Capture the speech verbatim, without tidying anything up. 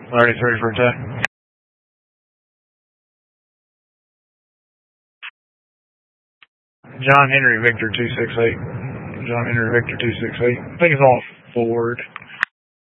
thirty-three for attack. John Henry Victor two six eight. John Henry Victor two six eight. I think it's all forward.